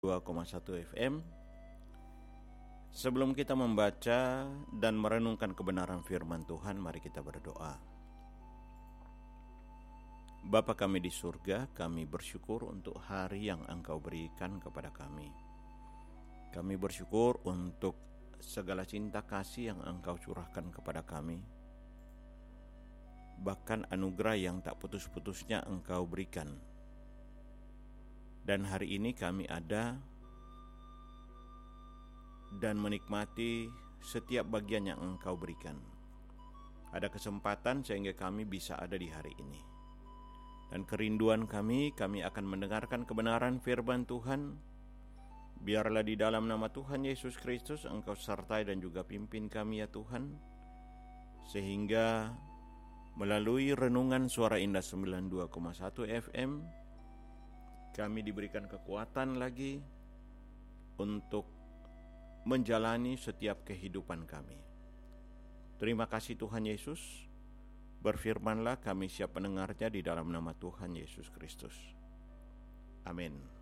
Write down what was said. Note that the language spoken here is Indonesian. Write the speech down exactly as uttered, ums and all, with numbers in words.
dua koma satu F M. Sebelum kita membaca dan merenungkan kebenaran firman Tuhan, mari kita berdoa. Bapa kami di surga, kami bersyukur untuk hari yang Engkau berikan kepada kami. Kami bersyukur untuk segala cinta kasih yang Engkau curahkan kepada kami, bahkan anugerah yang tak putus-putusnya Engkau berikan. Dan hari ini kami ada dan menikmati setiap bagian yang Engkau berikan. Ada kesempatan sehingga kami bisa ada di hari ini. Dan kerinduan kami, kami akan mendengarkan kebenaran firman Tuhan. Biarlah di dalam nama Tuhan Yesus Kristus Engkau sertai dan juga pimpin kami ya Tuhan, sehingga melalui renungan Suara Indah sembilan puluh dua koma satu F M kami diberikan kekuatan lagi untuk menjalani setiap kehidupan kami. Terima kasih Tuhan Yesus. Berfirmanlah, kami siap mendengarnya di dalam nama Tuhan Yesus Kristus. Amin.